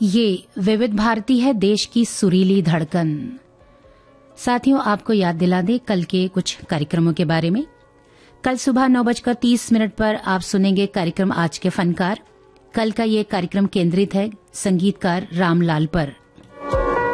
ये विविध भारती है, देश की सुरीली धड़कन। साथियों, आपको याद दिला दे कल के कुछ कार्यक्रमों के बारे में। कल सुबह 9:30 पर आप सुनेंगे कार्यक्रम आज के फनकार। कल का ये कार्यक्रम केंद्रित है संगीतकार रामलाल पर।